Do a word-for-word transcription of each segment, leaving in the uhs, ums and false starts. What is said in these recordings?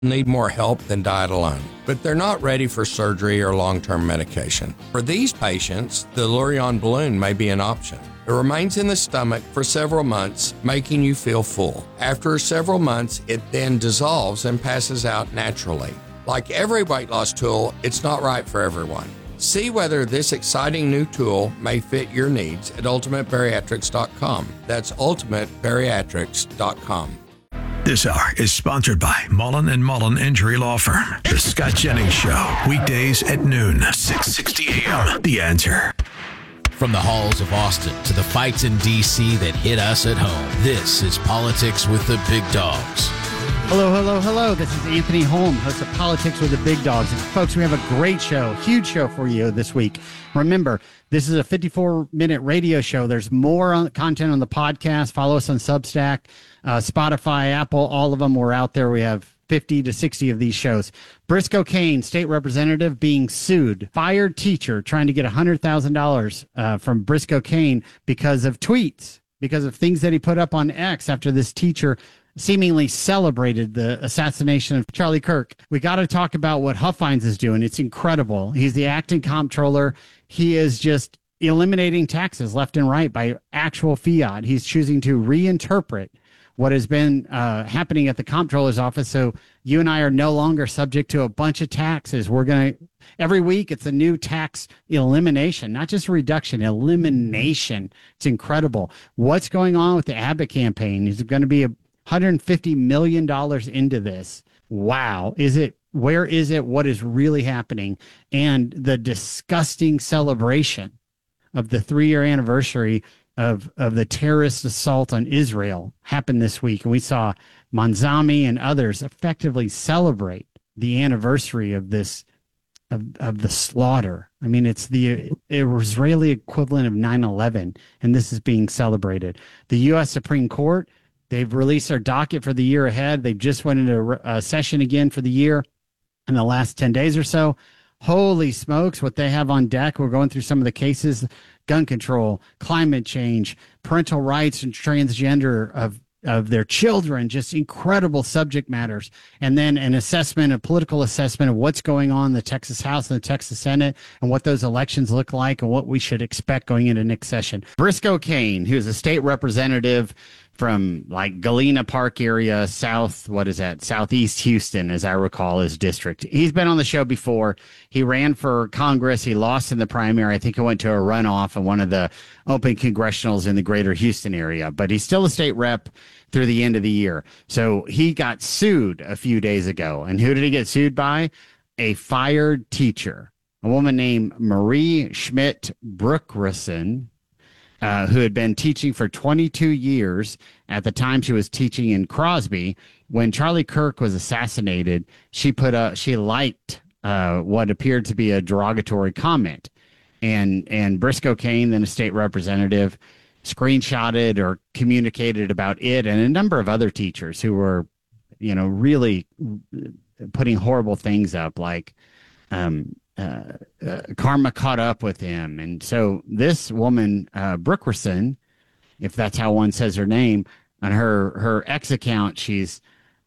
need more help than diet alone, but they're not ready for surgery or long-term medication. For these patients, the Lurion balloon may be an option. It remains in the stomach for several months, making you feel full. After several months, it then dissolves and passes out naturally. Like every weight loss tool, it's not right for everyone. See whether this exciting new tool may fit your needs at ultimate bariatrics dot com. That's ultimate bariatrics dot com. This hour is sponsored by Mullen and Mullen Injury Law Firm. The Scott Jennings Show, weekdays at noon, six sixty a.m. The Answer. From the halls of Austin to the fights in D C that hit us at home, this is Politics with the Big Dogs. Hello, hello, hello. This is Anthony Holm, host of Politics with the Big Dogs. And folks, we have a great show, huge show for you this week. Remember, this is a fifty-four minute radio show. There's more on, content on the podcast. Follow us on Substack, uh, Spotify, Apple, all of them. We're out there. We have fifty to sixty of these shows. Briscoe Cain, state representative, being sued. Fired teacher trying to get one hundred thousand dollars uh, from Briscoe Cain because of tweets, because of things that he put up on X after this teacher seemingly celebrated the assassination of Charlie Kirk. We got to talk about what Huffines is doing. It's incredible. He's the acting comptroller. He is just eliminating taxes left and right by actual fiat. He's choosing to reinterpret what has been uh, happening at the comptroller's office. So you and I are no longer subject to a bunch of taxes. We're going to, every week, it's a new tax elimination, not just reduction, elimination. It's incredible. What's going on with the Abbott campaign? Is it going to be a one hundred fifty million dollars into this? Wow. Is it, where is it? What is really happening? And the disgusting celebration of the three-year anniversary of, of the terrorist assault on Israel happened this week. And we saw Manzami and others effectively celebrate the anniversary of this, of, of the slaughter. I mean, it's the Israeli equivalent of nine eleven, and this is being celebrated. The U S Supreme Court, they've released their docket for the year ahead. They've just went into a session again for the year in the last ten days or so. Holy smokes, what they have on deck. We're going through some of the cases: gun control, climate change, parental rights and transgender of, of their children, just incredible subject matters. And then an assessment, a political assessment of what's going on in the Texas House and the Texas Senate and what those elections look like and what we should expect going into next session. Briscoe Cain, who's a state representative from like Galena Park area, south, what is that? Southeast Houston, as I recall, his district. He's been on the show before. He ran for Congress. He lost in the primary. I think he went to a runoff in one of the open congressionals in the greater Houston area, but he's still a state rep through the end of the year. So he got sued a few days ago. And who did he get sued by? A fired teacher, a woman named Marie Schmidt Brookreson, Uh, who had been teaching for twenty-two years. At the time she was teaching in Crosby. When Charlie Kirk was assassinated, she put a, she liked uh, what appeared to be a derogatory comment. And, and Briscoe Cain, then a state representative, screenshotted or communicated about it and a number of other teachers who were, you know, really putting horrible things up, like, um, Uh, uh, karma caught up with him. And so this woman, uh, Brookreson, if that's how one says her name, on her, her X account, she's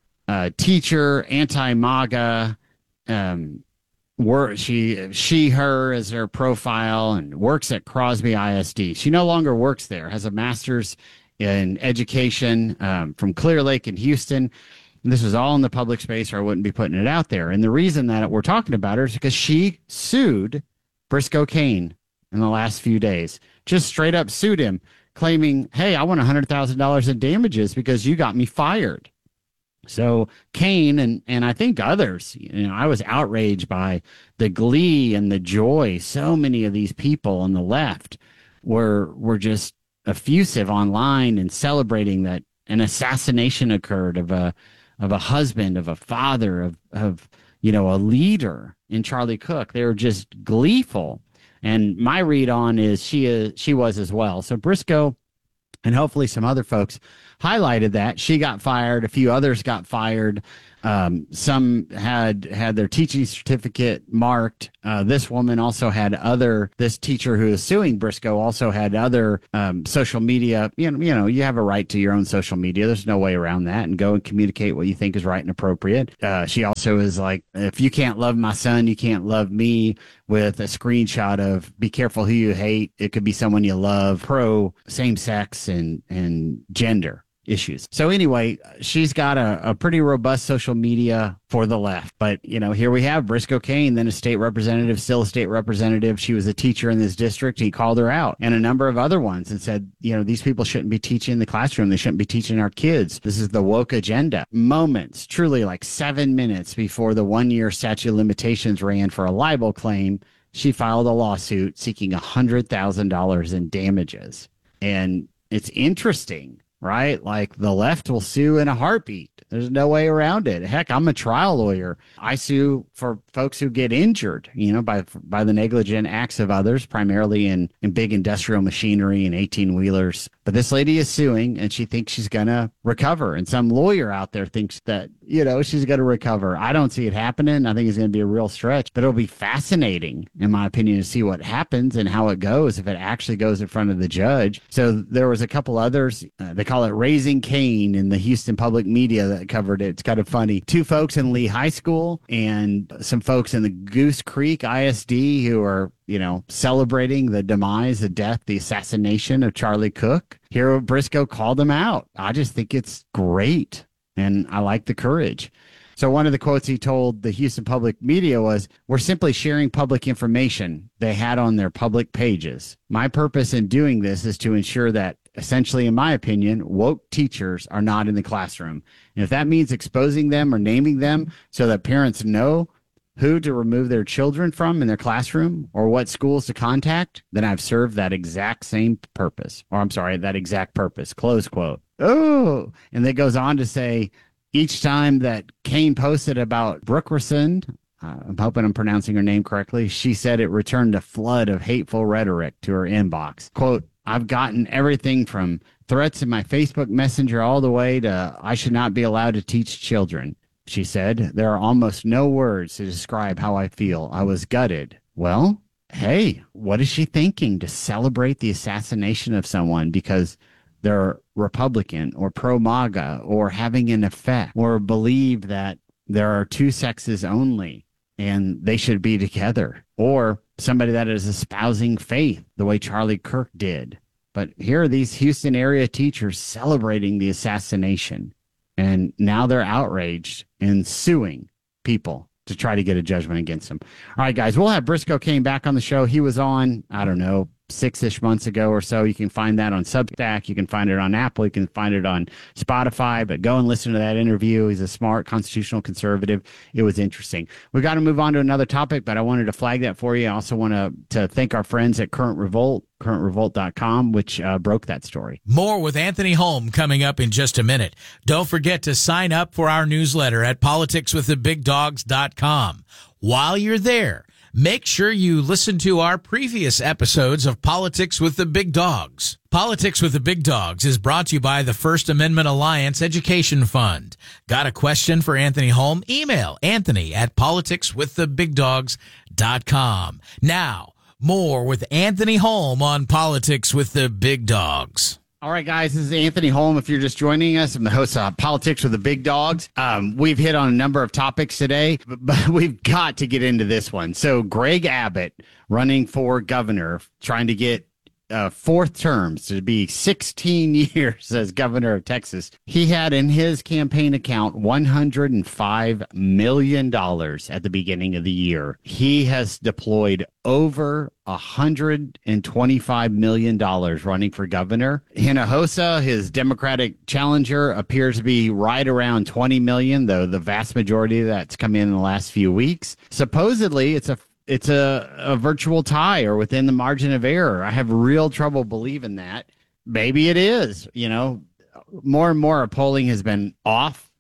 a teacher, anti-MAGA, um, wor- she, she, her as her profile, and works at Crosby I S D. She no longer works there, has a master's in education um, from Clear Lake in Houston. And this was all in the public space, or I wouldn't be putting it out there. And the reason that we're talking about her is because she sued Briscoe Cain in the last few days. Just straight up sued him, claiming, hey, I want one hundred thousand dollars in damages because you got me fired. So Cain and, and I think others, you know, I was outraged by the glee and the joy. So many of these people on the left were were just effusive online and celebrating that an assassination occurred of a of a husband, of a father, of, of, you know, a leader in Charlie Cook. They were just gleeful. And my read on is she is, she was as well. So Briscoe and hopefully some other folks highlighted that. She got fired. A few others got fired. Um, some had had their teaching certificate marked. Uh, this woman also had other, this teacher who is suing Briscoe also had other um, social media. You know, you know, you have a right to your own social media. There's no way around that, and go and communicate what you think is right and appropriate. Uh, she also is like, if you can't love my son, you can't love me, with a screenshot of be careful who you hate. It could be someone you love, pro same sex and, and gender issues. So anyway, she's got a, a pretty robust social media for the left. But, you know, here we have Briscoe Cain, then a state representative, still a state representative. She was a teacher in this district. He called her out, and a number of other ones, and said, you know, these people shouldn't be teaching in the classroom. They shouldn't be teaching our kids. This is the woke agenda. Moments, truly like seven minutes before the one-year statute of limitations ran for a libel claim, she filed a lawsuit seeking one hundred thousand dollars in damages. And it's interesting, right? Like, the left will sue in a heartbeat. There's no way around it. Heck, I'm a trial lawyer. I sue for folks who get injured, you know, by by the negligent acts of others, primarily in, in big industrial machinery and eighteen-wheelers. But this lady is suing, and she thinks she's going to recover. And some lawyer out there thinks that, you know, she's going to recover. I don't see it happening. I think it's going to be a real stretch. But it'll be fascinating, in my opinion, to see what happens and how it goes if it actually goes in front of the judge. So there was a couple others. Uh, they call it Raising Cain in the Houston public media that covered it. It's kind of funny. Two folks in Lee High School and some folks in the Goose Creek I S D who are, you know, celebrating the demise, the death, the assassination of Charlie Cook. Here, Briscoe called them out. I just think it's great, and I like the courage. So one of the quotes he told the Houston public media was, "We're simply sharing public information they had on their public pages. My purpose in doing this is to ensure that, essentially, in my opinion, woke teachers are not in the classroom. And if that means exposing them or naming them so that parents know who to remove their children from in their classroom or what schools to contact, then I've served that exact same purpose." Or I'm sorry, that exact purpose, close quote. Oh, and then goes on to say, each time that Cain posted about Brookerson, uh, I'm hoping I'm pronouncing her name correctly, she said it returned a flood of hateful rhetoric to her inbox. Quote, "I've gotten everything from threats in my Facebook Messenger all the way to I should not be allowed to teach children." She said, "There are almost no words to describe how I feel. I was gutted." Well, hey, what is she thinking to celebrate the assassination of someone because they're Republican or pro-MAGA or having an effect or believe that there are two sexes only and they should be together, or somebody that is espousing faith the way Charlie Kirk did? But here are these Houston area teachers celebrating the assassination, and now they're outraged and suing people to try to get a judgment against them. All right, guys, we'll have Briscoe Cain back on the show. He was on, I don't know, six-ish months ago or so. You can find that on Substack. You can find it on Apple. You can find it on Spotify. But go and listen to that interview. He's a smart constitutional conservative. It was interesting. We got to move on to another topic, but I wanted to flag that for you. I also want to, to thank our friends at Current Revolt, current revolt dot com, which uh, broke that story. More with Anthony Holm coming up in just a minute. Don't forget to sign up for our newsletter at politics with the big dogs dot com. While you're there, make sure you listen to our previous episodes of Politics with the Big Dogs. Politics with the Big Dogs is brought to you by the First Amendment Alliance Education Fund. Got a question for Anthony Holm? Email Anthony at politics with the big dogs dot com. Now, more with Anthony Holm on Politics with the Big Dogs. All right, guys, this is Anthony Holm. If you're just joining us, I'm the host of Politics with the Big Dogs. Um, we've hit on a number of topics today, but, but we've got to get into this one. So Greg Abbott running for governor, trying to get uh, fourth terms to be sixteen years as governor of Texas. He had in his campaign account one hundred five million dollars at the beginning of the year. He has deployed over one hundred twenty-five million dollars running for governor. Hinojosa, his Democratic challenger, appears to be right around twenty million dollars, though the vast majority of that's come in in the last few weeks. Supposedly, it's a it's a, a virtual tie or within the margin of error. I have real trouble believing that. Maybe it is. You know, more and more polling has been off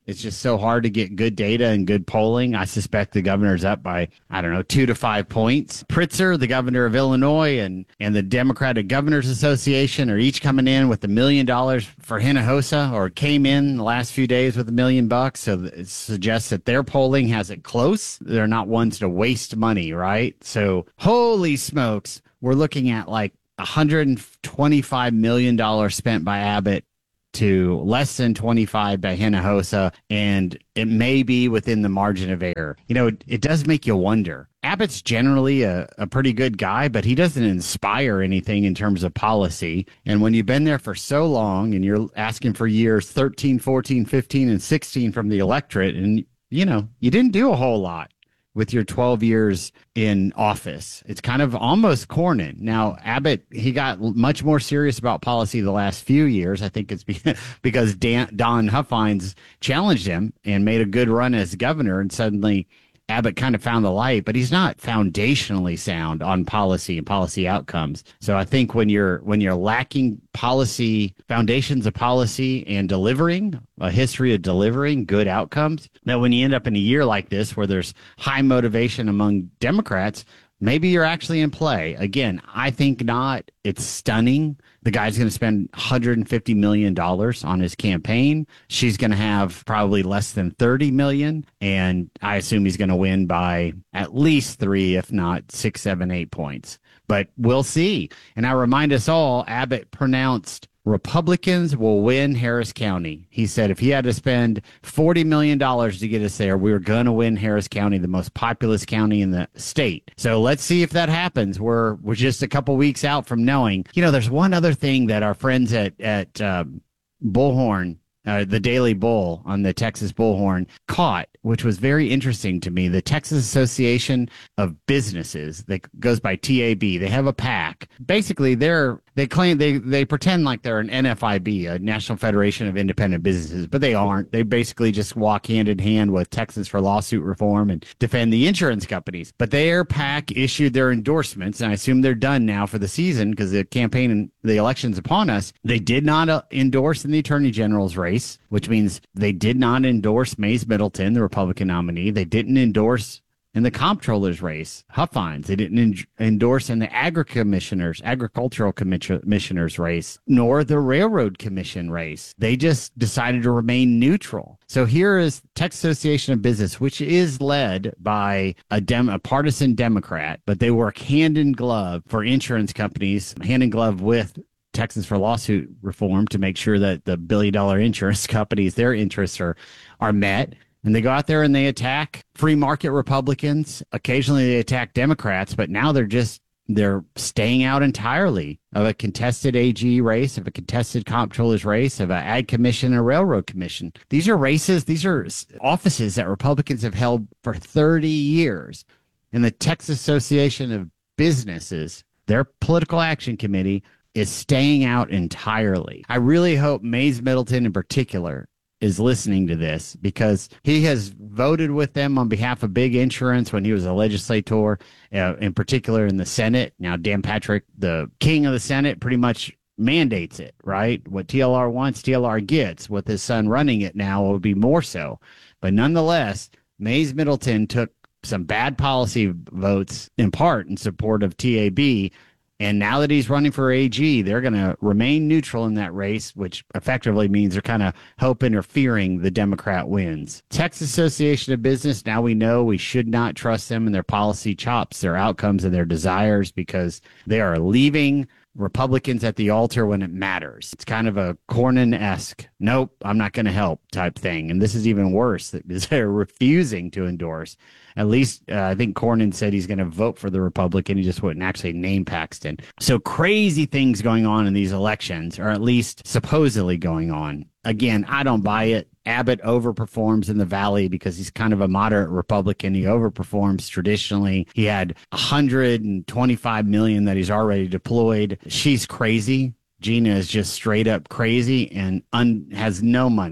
It's just so hard to get good data and good polling. I suspect the governor's up by, I don't know, two to five points. Pritzker, the governor of Illinois, and, and the Democratic Governors Association are each coming in with a million dollars for Hinojosa, or came in the last few days with a million bucks. So it suggests that their polling has it close. They're not ones to waste money, right? So holy smokes, we're looking at like one hundred twenty-five million dollars spent by Abbott to less than twenty-five by Hinojosa, and it may be within the margin of error. You know, it, it does make you wonder. Abbott's generally a, a pretty good guy, but he doesn't inspire anything in terms of policy. And when you've been there for so long and you're asking for years thirteen, fourteen, fifteen, and sixteen from the electorate, and, you know, you didn't do a whole lot with your twelve years in office. It's kind of almost Cornyn. Now, Abbott, he got much more serious about policy the last few years. I think it's because Dan, Don Huffines challenged him and made a good run as governor, and suddenly Abbott kind of found the light, but he's not foundationally sound on policy and policy outcomes. So I think when you're when you're lacking policy, foundations of policy and delivering, a history of delivering good outcomes, that when you end up in a year like this where there's high motivation among Democrats, maybe you're actually in play. Again, I think not. It's stunning. The guy's going to spend one hundred fifty million dollars on his campaign. She's going to have probably less than thirty million dollars. And I assume he's going to win by at least three, if not six, seven, eight points. But we'll see. And I remind us all, Abbott pronounced Republicans will win Harris County. He said if he had to spend forty million dollars to get us there, we were going to win Harris County, the most populous county in the state. So let's see if that happens. We're we're just a couple weeks out from knowing. You know, there's one other thing that our friends at, at um, Bullhorn, uh, the Daily Bull on the Texas Bullhorn, caught, which was very interesting to me. The Texas Association of Businesses, that goes by T A B, they have a PAC. Basically, they're They claim they, they pretend like they're an N F I B, a National Federation of Independent Businesses, but they aren't. They basically just walk hand in hand with Texans for Lawsuit Reform and defend the insurance companies. But their PAC issued their endorsements, and I assume they're done now for the season because the campaign and the election's upon us. They did not uh, endorse in the Attorney General's race, which means they did not endorse Mays Middleton, the Republican nominee. They didn't endorse in the comptroller's race, Huffines. They didn't en- endorse in the agri commissioners, agricultural commissioners race, nor the railroad commission race. They just decided to remain neutral. So here is Texas Association of Business, which is led by a, dem- a partisan Democrat, but they work hand in glove for insurance companies, hand in glove with Texans for Lawsuit Reform to make sure that the billion dollar insurance companies, their interests are, are met. And they go out there and they attack free market Republicans. Occasionally they attack Democrats, but now they're just, they're staying out entirely of a contested A G race, of a contested comptroller's race, of an ag commission, a railroad commission. These are races, these are offices that Republicans have held for thirty years. And the Texas Association of Businesses, their political action committee, is staying out entirely. I really hope Mays Middleton in particular is listening to this, because he has voted with them on behalf of big insurance when he was a legislator, uh, in particular in the Senate. Now, Dan Patrick, the king of the Senate, pretty much mandates it, right? What T L R wants, T L R gets. With his son running it now, will be more so. But nonetheless, Mays Middleton took some bad policy votes in part in support of T A B. And now that he's running for A G, they're going to remain neutral in that race, which effectively means they're kind of hoping or fearing the Democrat wins. Texas Association of Business, now we know we should not trust them and their policy chops, their outcomes, and their desires, because they are leaving Republicans at the altar when it matters. It's kind of a Cornyn-esque, nope, I'm not going to help type thing. And this is even worse, because they're refusing to endorse. At least uh, I think Cornyn said he's going to vote for the Republican. He just wouldn't actually name Paxton. So crazy things going on in these elections, or at least supposedly going on. Again, I don't buy it. Abbott overperforms in the Valley because he's kind of a moderate Republican. He overperforms traditionally. He had one hundred twenty-five million dollars that he's already deployed. She's crazy. Gina is just straight up crazy and un- has no money.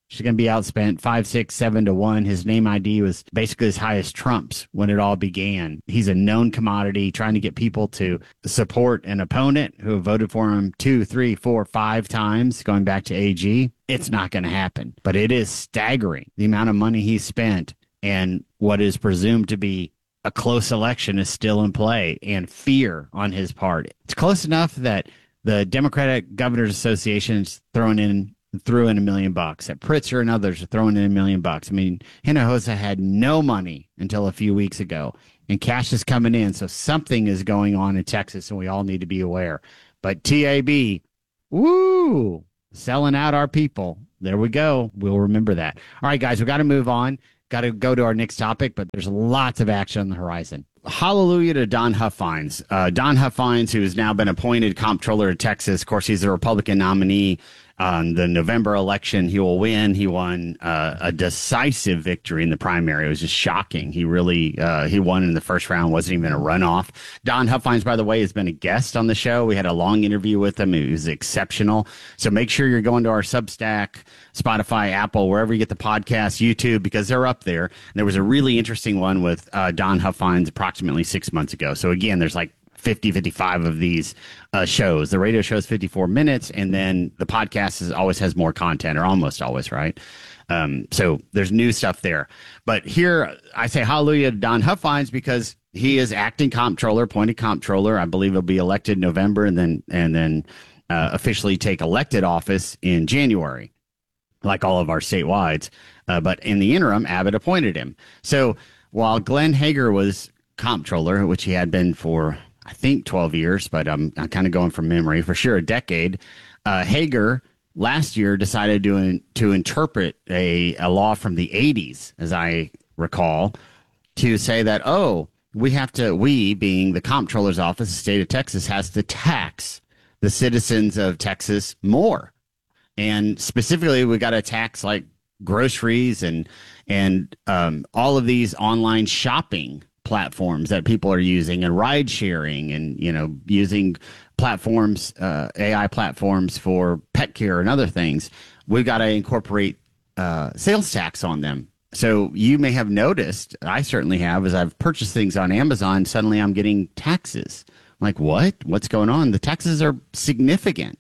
She's going to be outspent five, six, seven to one. His name I D was basically as high as Trump's when it all began. He's a known commodity, trying to get people to support an opponent who voted for him two, three, four, five times, going back to A G. It's not going to happen. But it is staggering the amount of money he spent, and what is presumed to be a close election is still in play, and fear on his part. It's close enough that the Democratic Governors Association is throwing in threw in a million bucks. That Pritzker and others are throwing in a million bucks. I mean, Hinojosa had no money until a few weeks ago, and cash is coming in. So something is going on in Texas, and we all need to be aware. But T A B, woo, selling out our people. There we go. We'll remember that. All right, guys, we got to move on. Got to go to our next topic, but there's lots of action on the horizon. Hallelujah to Don Huffines. Uh, Don Huffines, who has now been appointed comptroller of Texas. Of course, he's a Republican nominee. On the November election, he will win. He won uh, a decisive victory in the primary. It was just shocking. He really uh, he won in the first round. Wasn't even a runoff. Don Huffines, by the way, has been a guest on the show. We had a long interview with him. It was exceptional. So make sure you're going to our Substack, Spotify, Apple, wherever you get the podcast, YouTube, because they're up there. And there was a really interesting one with uh, Don Huffines approximately six months ago. So again, there's like fifty, fifty-five of these uh, shows. The radio show is fifty-four minutes, and then the podcast is, always has more content, or almost always, right? Um, so there's new stuff there. But here I say hallelujah to Don Huffines because he is acting comptroller, appointed comptroller. I believe he'll be elected in November and then and then uh, officially take elected office in January, like all of our statewide. Uh, but in the interim, Abbott appointed him. So while Glenn Hager was comptroller, which he had been for I think twelve years, but I'm, I'm kind of going from memory, for sure a decade. Uh, Hager last year decided to to interpret a, a law from the eighties, as I recall, to say that, oh, we have to, we being the comptroller's office, the state of Texas, has to tax the citizens of Texas more. And specifically, we got to tax like groceries and, and um, all of these online shopping platforms that people are using, and ride sharing, and you know using platforms, uh, A I platforms for pet care and other things. We've got to incorporate uh, sales tax on them. So you may have noticed, I certainly have, as I've purchased things on Amazon, suddenly I'm getting taxes. I'm like, what? What's going on? The taxes are significant.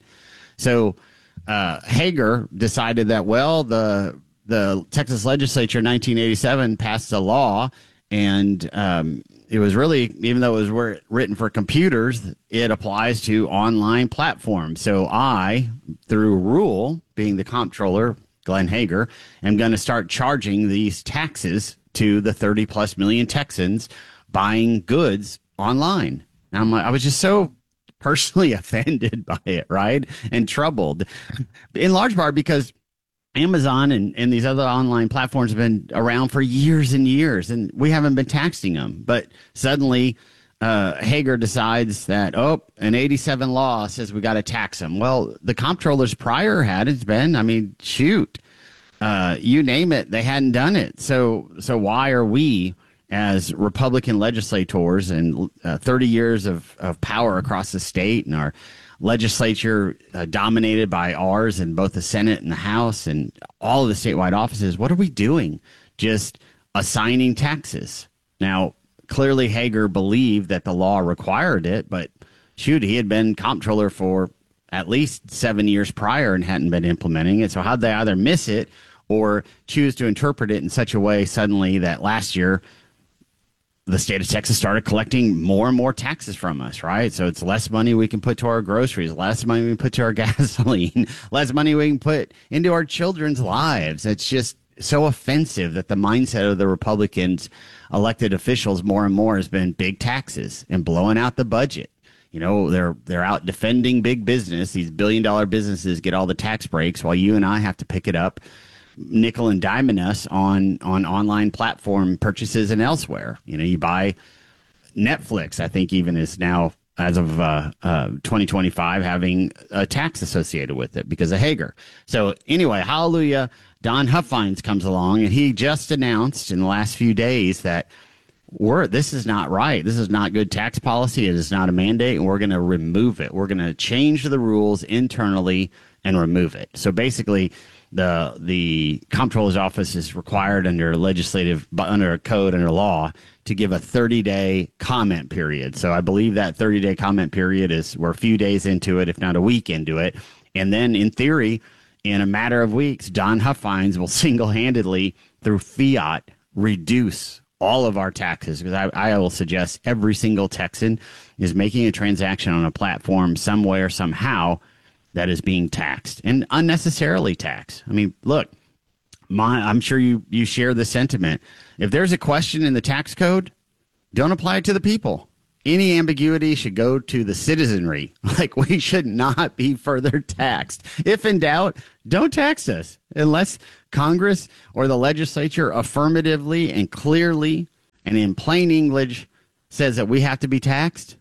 So uh, Hager decided that, well, the the Texas legislature in nineteen eighty-seven passed a law. And um, it was really, even though it was written for computers, it applies to online platforms. So I, through rule, being the comptroller, Glenn Hager, am going to start charging these taxes to the thirty plus million Texans buying goods online. And I'm like, I was just so personally offended by it, right? And troubled, in large part because Amazon and, and these other online platforms have been around for years and years, and we haven't been taxing them. But suddenly, uh, Hager decides that, oh, an eighty-seven law says we got to tax them. Well, the comptrollers prior had it been, I mean, shoot, uh, you name it, they hadn't done it. So, so why are we, as Republican legislators and uh, thirty years of, of power across the state, and our legislature uh, dominated by ours in both the Senate and the House and all of the statewide offices, what are we doing? Just assigning taxes. Now, clearly Hager believed that the law required it, but shoot, he had been comptroller for at least seven years prior and hadn't been implementing it. So how'd they either miss it or choose to interpret it in such a way suddenly that last year the state of Texas started collecting more and more taxes from us, right? So it's less money we can put to our groceries, less money we can put to our gasoline, less money we can put into our children's lives. It's just so offensive that the mindset of the Republicans elected officials more and more has been big taxes and blowing out the budget. You know, they're they're out defending big business. These billion dollar businesses get all the tax breaks while you and I have to pick it up, nickel and diming us on on online platform purchases and elsewhere. You know, you buy Netflix, I think even is now, as of uh, uh, twenty twenty-five, having a tax associated with it because of Hager. So anyway, hallelujah, Don Huffines comes along, and he just announced in the last few days that we're this is not right. This is not good tax policy. It is not a mandate, and we're going to remove it. We're going to change the rules internally and remove it. So basically, the the comptroller's office is required under legislative, under a code, under law, to give a thirty day comment period. So I believe that thirty day comment period is we're a few days into it, if not a week into it. And then in theory, in a matter of weeks, Don Huffines will single-handedly, through fiat, reduce all of our taxes. Because I, I will suggest every single Texan is making a transaction on a platform somewhere, somehow, that is being taxed and unnecessarily taxed. I mean, look, my, I'm sure you, you share the sentiment. If there's a question in the tax code, don't apply it to the people. Any ambiguity should go to the citizenry. Like, we should not be further taxed. If in doubt, don't tax us unless Congress or the legislature affirmatively and clearly and in plain English says that we have to be taxed.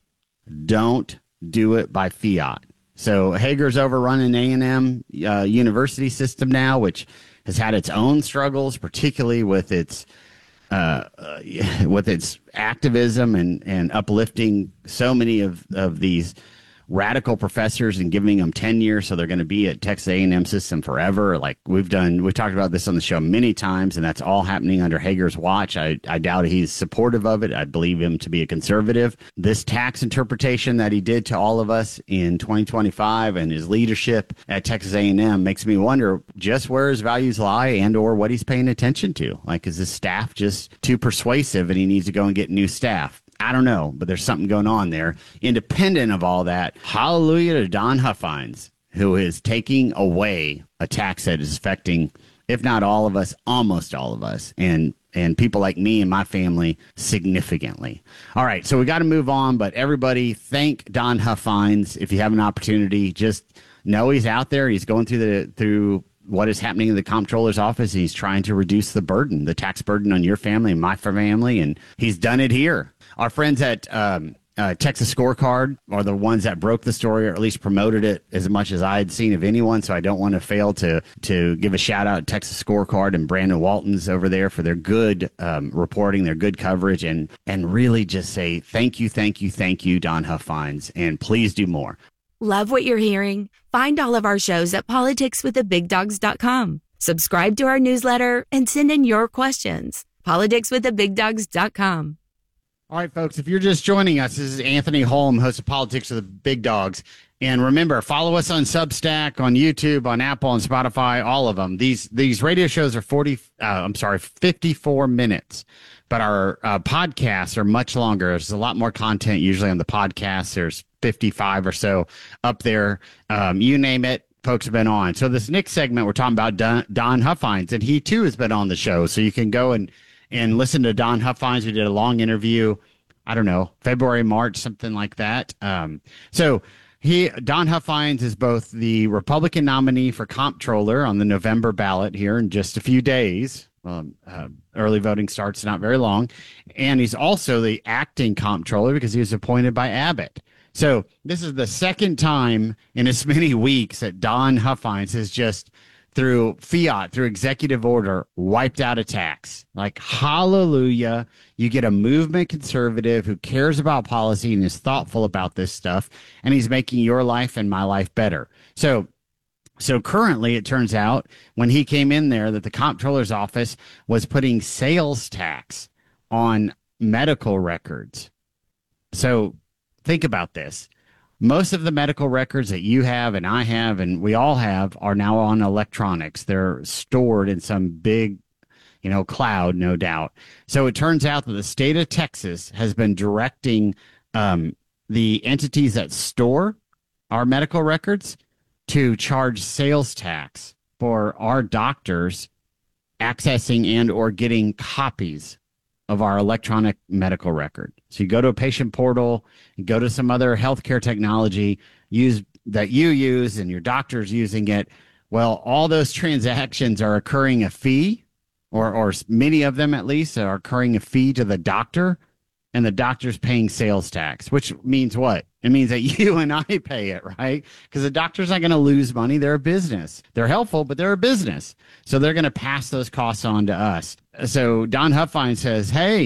Don't do it by fiat. So Hager's overrunning A and M uh, university system now, which has had its own struggles, particularly with its uh, uh, with its activism and, and uplifting so many of, of these radical professors and giving them tenure, so they're going to be at Texas A and M system forever. Like we've done, we've talked about this on the show many times, and that's all happening under Hager's watch. I, I doubt he's supportive of it. I believe him to be a conservative. This tax interpretation that he did to all of us in twenty twenty-five and his leadership at Texas A and M makes me wonder just where his values lie and or what he's paying attention to. Like, is his staff just too persuasive and he needs to go and get new staff? I don't know, but there's something going on there. Independent of all that, hallelujah to Don Huffines, who is taking away a tax that is affecting, if not all of us, almost all of us, and and people like me and my family significantly. All right, so we got to move on, but everybody thank Don Huffines. If you have an opportunity, just know he's out there. He's going through the through what is happening in the comptroller's office. He's trying to reduce the burden, the tax burden on your family and my family, and he's done it here. Our friends at um, uh, Texas Scorecard are the ones that broke the story, or at least promoted it as much as I had seen of anyone. So I don't want to fail to to give a shout out to Texas Scorecard and Brandon Waltons over there for their good um, reporting, their good coverage, and and really just say thank you, thank you, thank you, Don Huffines, and please do more. Love what you're hearing? Find all of our shows at politics with the big dogs dot com. Subscribe to our newsletter and send in your questions. politics with the big dogs dot com. All right, folks, if you're just joining us, this is Anthony Holm, host of Politics with the Big Dogs. And remember, follow us on Substack, on YouTube, on Apple, and Spotify, all of them. These these radio shows are forty, uh, I'm sorry, fifty-four minutes, but our uh, podcasts are much longer. There's a lot more content usually on the podcast. There's fifty-five or so up there. Um, you name it, folks have been on. So this next segment, we're talking about Don, Don Huffines, and he too has been on the show. So you can go and and listen to Don Huffines. We did a long interview, I don't know, February, March, something like that. Um, so he, Don Huffines is both the Republican nominee for comptroller on the November ballot here in just a few days. Um, uh, early voting starts not very long. And he's also the acting comptroller because he was appointed by Abbott. So this is the second time in as many weeks that Don Huffines has just, through fiat, through executive order, wiped out a tax. Like, hallelujah. You get a movement conservative who cares about policy and is thoughtful about this stuff, and he's making your life and my life better. So, so currently, it turns out, when he came in there, that the comptroller's office was putting sales tax on medical records. So think about this. Most of the medical records that you have and I have and we all have are now on electronics. They're stored in some big, you know, cloud, no doubt. So it turns out that the state of Texas has been directing um, the entities that store our medical records to charge sales tax for our doctors accessing and or getting copies of our electronic medical record. So you go to a patient portal, you go to some other healthcare technology use that you use and your doctor's using it. Well, all those transactions are occurring a fee, or or many of them at least are occurring a fee to the doctor, and the doctor's paying sales tax, which means what? It means that you and I pay it, right? Because the doctor's not going to lose money. They're a business. They're helpful, but they're a business. So they're going to pass those costs on to us. So Don Huffines says, hey,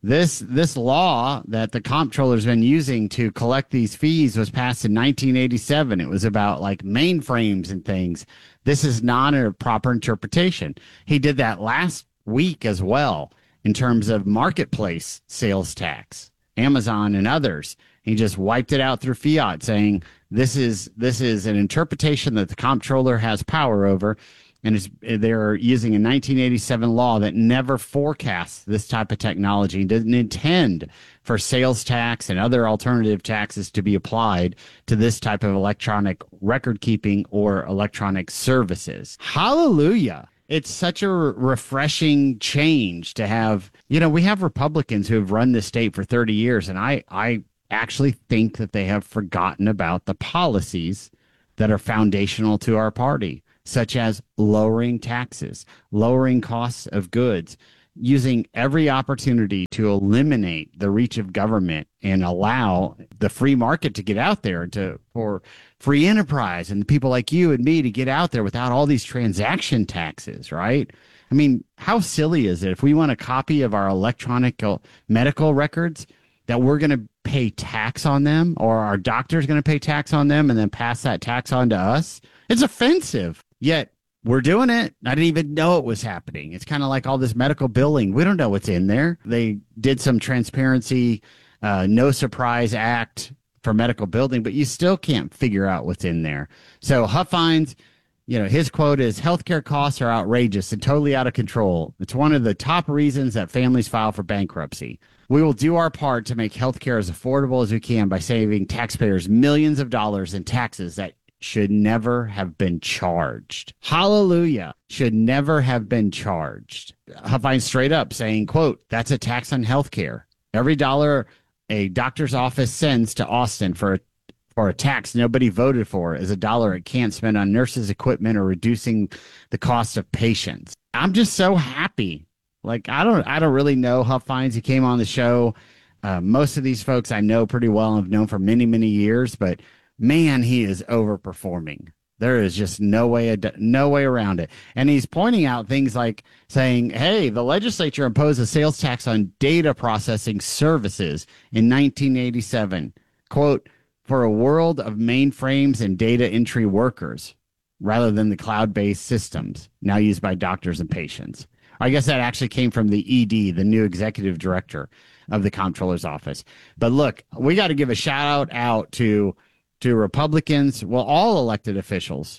This this law that the comptroller's been using to collect these fees was passed in nineteen eighty-seven. It was about like mainframes and things. This is not a proper interpretation. He did that last week as well in terms of marketplace sales tax, Amazon and others. He just wiped it out through fiat, saying this is this is an interpretation that the comptroller has power over. And it's, they're using a nineteen eighty-seven law that never forecasts this type of technology, didn't intend for sales tax and other alternative taxes to be applied to this type of electronic record keeping or electronic services. Hallelujah. It's such a refreshing change to have, you know, we have Republicans who have run this state for thirty years, and I, I actually think that they have forgotten about the policies that are foundational to our party, such as lowering taxes, lowering costs of goods, using every opportunity to eliminate the reach of government and allow the free market to get out there, to for free enterprise and people like you and me to get out there without all these transaction taxes, right? I mean, how silly is it if we want a copy of our electronic medical records that we're going to pay tax on them, or our doctor's going to pay tax on them and then pass that tax on to us? It's offensive. Yet we're doing it. I didn't even know it was happening. It's kind of like all this medical billing. We don't know what's in there. They did some transparency, uh, no surprise act for medical billing, but you still can't figure out what's in there. So Huffines, you know, his quote is, healthcare costs are outrageous and totally out of control. It's one of the top reasons that families file for bankruptcy. We will do our part to make healthcare as affordable as we can by saving taxpayers millions of dollars in taxes that should never have been charged. Hallelujah. Should never have been charged. Huffines straight up saying, quote, that's a tax on healthcare. Every dollar a doctor's office sends to Austin for a, for a tax nobody voted for is a dollar it can't spend on nurses, equipment, or reducing the cost of patients. I'm just so happy. Like, I don't I don't really know Huffines. He came on the show. Uh, most of these folks I know pretty well and have known for many, many years, but man, he is overperforming. There is just no way, no way around it. And he's pointing out things like saying, hey, the legislature imposed a sales tax on data processing services in nineteen eighty-seven, quote, for a world of mainframes and data entry workers, rather than the cloud-based systems now used by doctors and patients. I guess that actually came from the E D, the new executive director of the comptroller's office. But look, we got to give a shout out out to to Republicans, well, all elected officials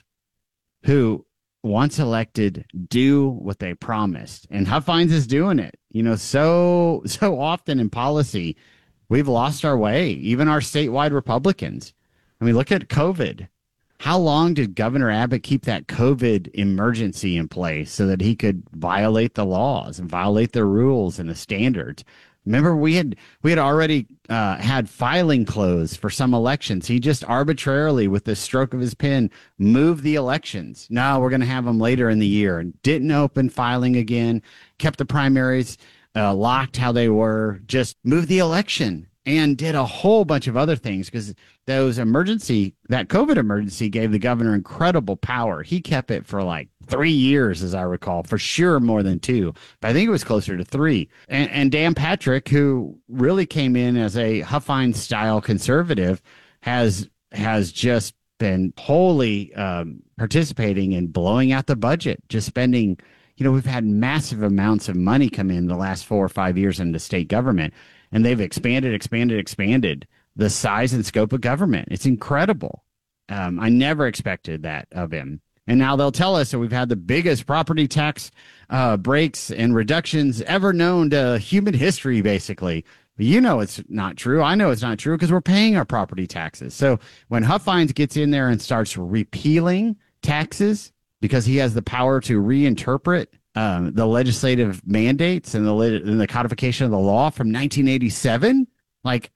who, once elected, do what they promised. And Huffines is doing it. You know, so, so often in policy, we've lost our way, even our statewide Republicans. I mean, look at COVID. How long did Governor Abbott keep that COVID emergency in place so that he could violate the laws and violate the rules and the standards? Remember, we had we had already uh, had filing closed for some elections. He just arbitrarily, with the stroke of his pen, moved the elections. No, we're going to have them later in the year. And didn't open filing again, kept the primaries uh, locked how they were, just moved the election and did a whole bunch of other things because those emergency, that COVID emergency gave the governor incredible power. He kept it for like three years, as I recall, for sure more than two, but I think it was closer to three. And, and Dan Patrick, who really came in as a Huffines style conservative, has has just been wholly um, participating in blowing out the budget, just spending, you know, we've had massive amounts of money come in the last four or five years in the state government, and they've expanded, expanded, expanded the size and scope of government. It's incredible. Um, I never expected that of him. And now they'll tell us that we've had the biggest property tax uh, breaks and reductions ever known to human history, basically. But you know it's not true. I know it's not true because we're paying our property taxes. So when Huffines gets in there and starts repealing taxes because he has the power to reinterpret um, the legislative mandates and the, and the codification of the law from nineteen eighty-seven, like,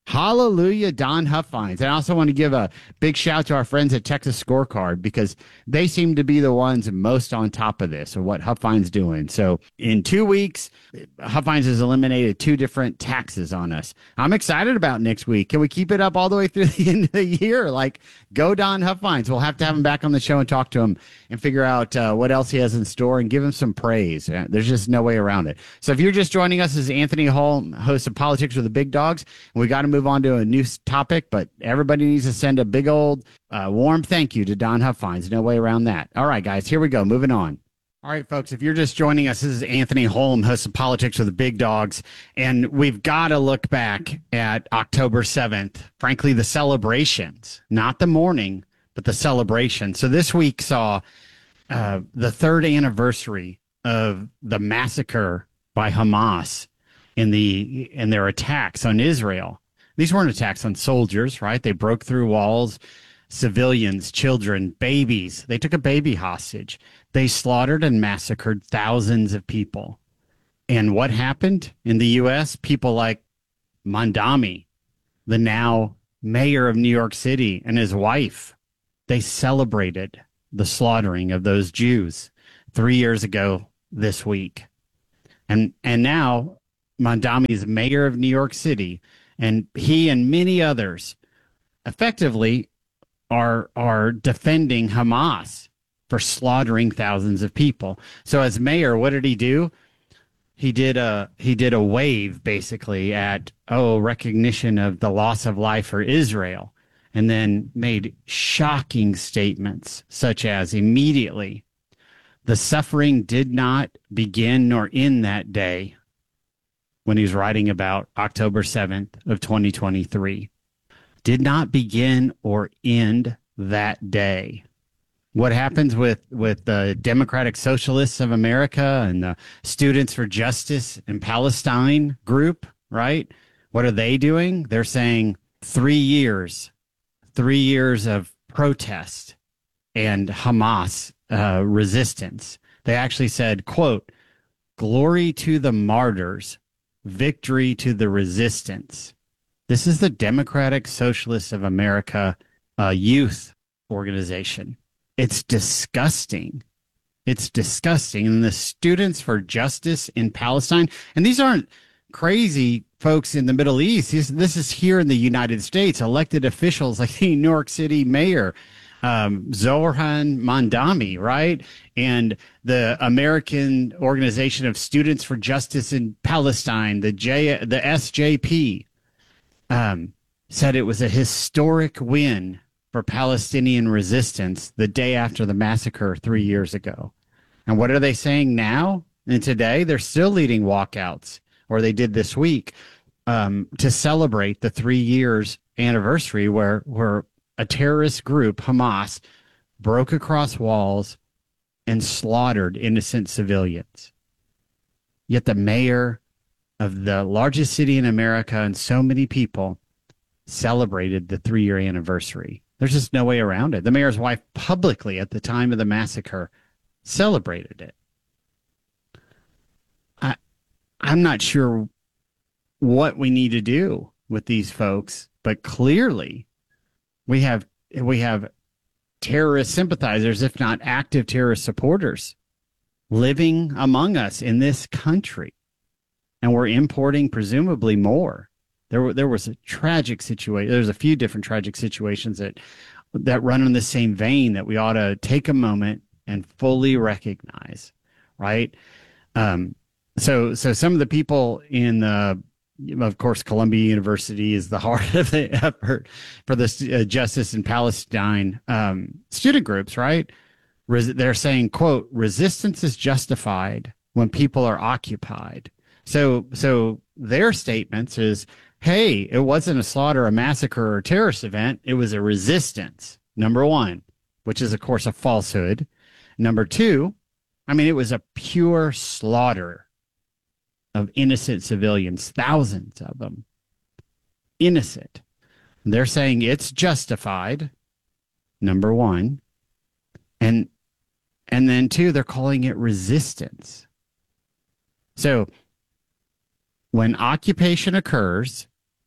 Hallelujah, Don Huffines. And I also want to give a big shout to our friends at Texas Scorecard because they seem to be the ones most on top of this, of what Huffines doing. So in two weeks, Huffines has eliminated two different taxes on us. I'm excited about next week. Can we keep it up all the way through the end of the year? Like, go Don Huffines. We'll have to have him back on the show and talk to him and figure out uh, what else he has in store and give him some praise. Uh, There's just no way around it. So if you're just joining us, this is Anthony Hall, host of Politics with the Big Dogs. And we got to move on to a new topic, but everybody needs to send a big old uh, warm thank you to Don Huffines. No way around that. All right, guys, here we go. Moving on. All right, folks, if you're just joining us, this is Anthony Holm, host of Politics with the Big Dogs, and we've got to look back at October seventh. Frankly, the celebrations, not the mourning, but the celebration. So this week saw uh, the third anniversary of the massacre by Hamas in the in their attacks on Israel. These weren't attacks on soldiers, right? They broke through walls, civilians, children, babies. They took a baby hostage. They slaughtered and massacred thousands of people. And what happened in the U S? People like Mondami, the now mayor of New York City, and his wife, they celebrated the slaughtering of those Jews three years ago this week. And and now Mondami is mayor of New York City, and he and many others effectively are are defending Hamas for slaughtering thousands of people. So as mayor, what did he do? He did a he did a wave basically at oh recognition of the loss of life for Israel, and then made shocking statements such as immediately the suffering did not begin nor end that day, when he's writing about October seventh of twenty twenty-three. Did not begin or end that day. What happens with, with the Democratic Socialists of America and the Students for Justice in Palestine group, right? What are they doing? They're saying three years, three years of protest and Hamas uh, resistance. They actually said, quote, "Glory to the martyrs, victory to the resistance." This is the Democratic Socialists of America uh, youth organization. It's disgusting. It's disgusting. And the Students for Justice in Palestine, and these aren't crazy folks in the Middle East. This, this is here in the United States, elected officials like the New York City mayor, um, Zohran Mondami, right? And the American Organization of Students for Justice in Palestine, the J, the S J P, um, said it was a historic win for Palestinian resistance the day after the massacre three years ago. And what are they saying now and today? They're still leading walkouts, or they did this week, um, to celebrate the three years anniversary where, where a terrorist group, Hamas, broke across walls and slaughtered innocent civilians. Yet the mayor of the largest city in America and so many people celebrated the three-year anniversary. There's just no way around it. The mayor's wife publicly at the time of the massacre celebrated it. I, I'm not sure what we need to do with these folks, but clearly we have we have terrorist sympathizers, if not active terrorist supporters, living among us in this country, and we're importing presumably more. There, there was a tragic situation. There's a few different tragic situations that that run in the same vein that we ought to take a moment and fully recognize, right? Um, so, so some of the people in the, of course, Columbia University is the heart of the effort for the uh, Justice in Palestine um, student groups, right? Res- they're saying, quote, "Resistance is justified when people are occupied." So, so their statements is, hey, it wasn't a slaughter, a massacre, or a terrorist event. It was a resistance, number one, which is, of course, a falsehood. Number two, I mean, it was a pure slaughter of innocent civilians, thousands of them, innocent. And they're saying it's justified, number one. And, and then two, they're calling it resistance. So when occupation occurs,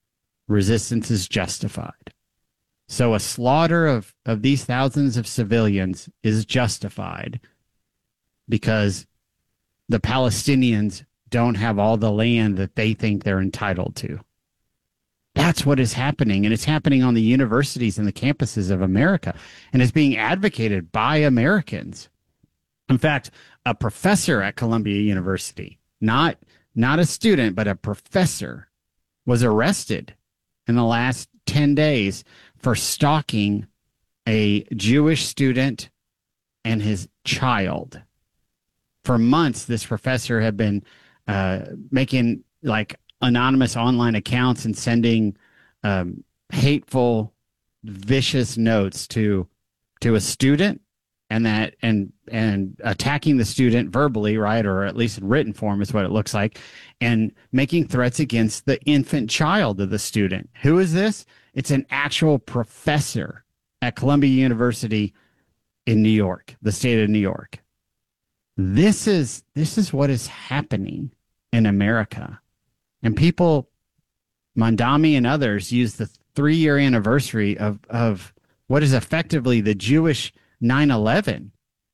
resistance is justified. So a slaughter of, of these thousands of civilians is justified because the Palestinians don't have all the land that they think they're entitled to. That's what is happening, and it's happening on the universities and the campuses of America, and it's being advocated by Americans. In fact, a professor at Columbia University, not, not a student, but a professor, was arrested in the last ten days for stalking a Jewish student and his child. For months, this professor had been uh, making like anonymous online accounts and sending um, hateful, vicious notes to to a student, and that and and attacking the student verbally, right, or at least in written form is what it looks like, and making threats against the infant child of the student. Who is this? It's an actual professor at Columbia University in New York, the state of New York. This is this is what is happening in America. And people, Mondami and others, use the three-year anniversary of, of what is effectively the Jewish nine eleven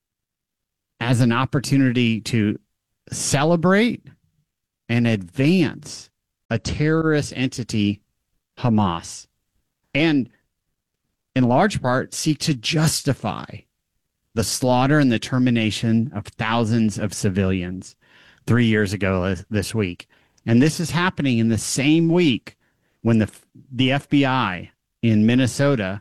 as an opportunity to celebrate and advance a terrorist entity, Hamas, and in large part seek to justify the slaughter and the termination of thousands of civilians three years ago this week. And this is happening in the same week when the the F B I in Minnesota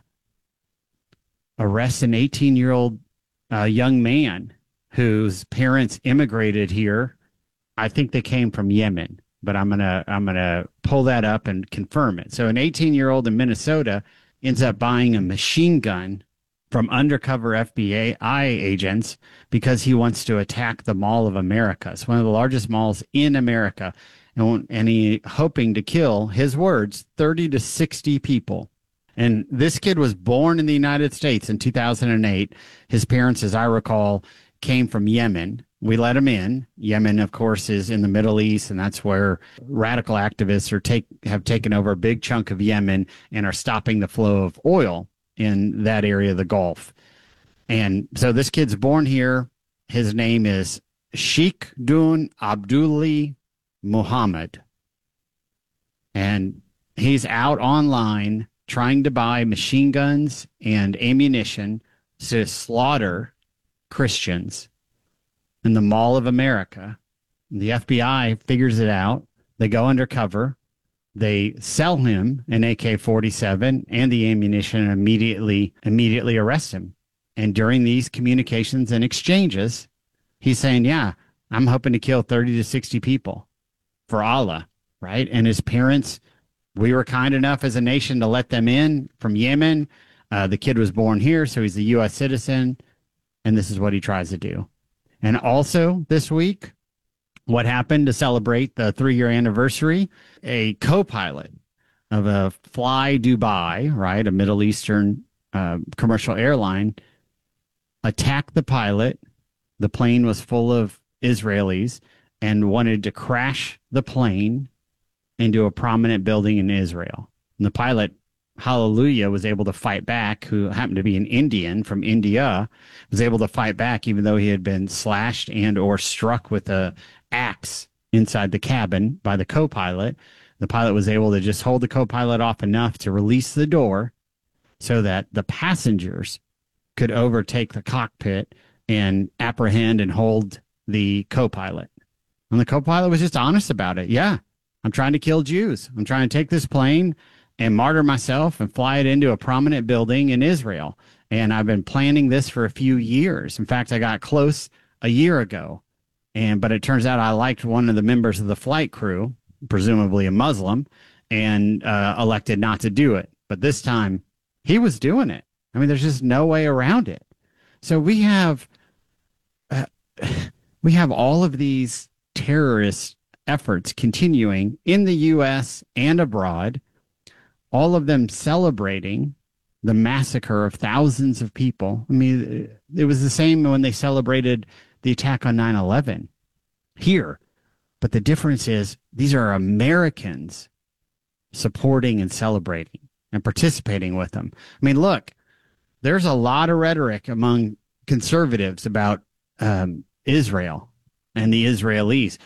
arrests an eighteen-year-old uh, young man whose parents immigrated here. I think they came from Yemen, but I'm gonna I'm gonna pull that up and confirm it. So an eighteen-year-old in Minnesota ends up buying a machine gun from undercover F B I agents because he wants to attack the Mall of America. It's one of the largest malls in America. And, and he hoping to kill, his words, thirty to sixty people. And this kid was born in the United States in two thousand eight. His parents, as I recall, came from Yemen. We let him in. Yemen, of course, is in the Middle East, and that's where radical activists are take have taken over a big chunk of Yemen and are stopping the flow of oil in that area of the Gulf. And so this kid's born here. His name is Sheikh Dun Abdulli Muhammad. And he's out online trying to buy machine guns and ammunition to slaughter Christians in the Mall of America. The F B I figures it out. They go undercover. They sell him an A K forty-seven and the ammunition and immediately, immediately arrest him. And during these communications and exchanges, he's saying, yeah, I'm hoping to kill thirty to sixty people for Allah, right? And his parents, we were kind enough as a nation to let them in from Yemen. Uh, the kid was born here, so he's a U S citizen, and this is what he tries to do. And also this week, what happened to celebrate the three-year anniversary? A co-pilot of a Fly Dubai, right, a Middle Eastern uh, commercial airline, attacked the pilot. The plane was full of Israelis and wanted to crash the plane into a prominent building in Israel. And the pilot, hallelujah, was able to fight back, who happened to be an Indian from India, was able to fight back even though he had been slashed and or struck with a axe inside the cabin by the co-pilot. The pilot was able to just hold the co-pilot off enough to release the door so that the passengers could overtake the cockpit and apprehend and hold the co-pilot. And the co-pilot was just honest about it. Yeah, I'm trying to kill Jews. I'm trying to take this plane and martyr myself and fly it into a prominent building in Israel. And I've been planning this for a few years. In fact, I got close a year ago. And but it turns out I liked one of the members of the flight crew, presumably a Muslim, and uh, elected not to do it. But this time, he was doing it. I mean, there's just no way around it. So we have uh, we have all of these terrorist efforts continuing in the U S and abroad, all of them celebrating the massacre of thousands of people. I mean, it was the same when they celebrated the attack on nine eleven here. But the difference is these are Americans supporting and celebrating and participating with them. I mean, look, there's a lot of rhetoric among conservatives about um, Israel and the Israelis.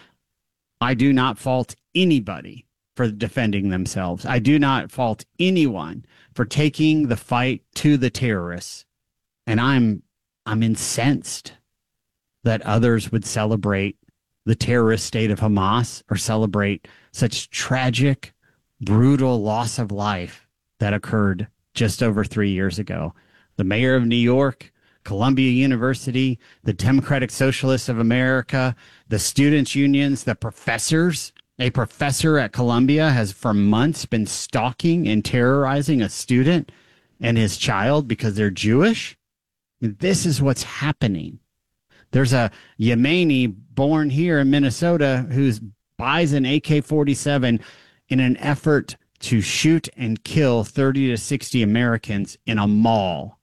I do not fault anybody for defending themselves. I do not fault anyone for taking the fight to the terrorists. And I'm I'm incensed that others would celebrate the terrorist state of Hamas or celebrate such tragic, brutal loss of life that occurred just over three years ago. The mayor of New York, Columbia University, the Democratic Socialists of America, the students' unions, the professors. A professor at Columbia has for months been stalking and terrorizing a student and his child because they're Jewish. This is what's happening. There's a Yemeni born here in Minnesota who buys an A K forty-seven in an effort to shoot and kill thirty to sixty Americans in a mall.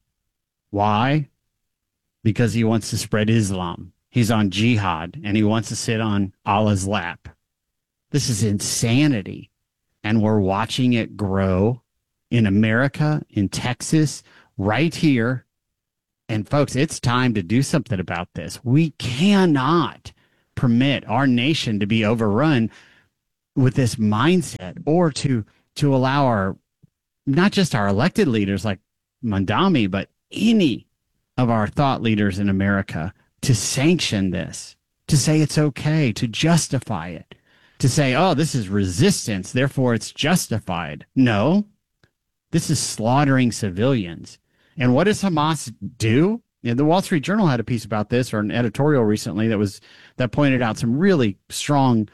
Why? Because he wants to spread Islam. He's on jihad and he wants to sit on Allah's lap. This is insanity. And we're watching it grow in America, in Texas, right here. And folks, it's time to do something about this. We cannot permit our nation to be overrun with this mindset, or to to allow our, not just our elected leaders like Mandami, but any of our thought leaders in America to sanction this, to say it's okay, to justify it, to say, oh, this is resistance, therefore it's justified. No, this is slaughtering civilians. And what does Hamas do? You know, the Wall Street Journal had a piece about this, or an editorial recently that was that pointed out some really strong